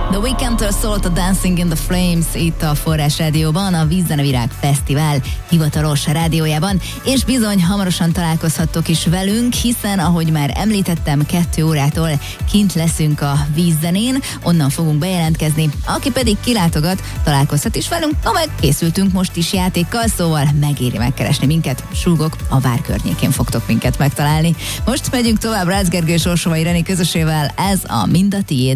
The Weekndtől szólt a Dancing in the Flames itt a Forrás Rádióban, a Vízzenevirág Fesztivál hivatalos rádiójában, és bizony hamarosan találkozhattok is velünk, hiszen ahogy már említettem, 2 órától kint leszünk a Vízzenén, onnan fogunk bejelentkezni, aki pedig kilátogat, találkozhat is velünk, meg készültünk most is játékkal, szóval megéri megkeresni minket, súgok, a Vár környékén fogtok minket megtalálni. Most megyünk tovább Rácz Gergő és Orsolvai René közösével, ez a Mind a tiéd.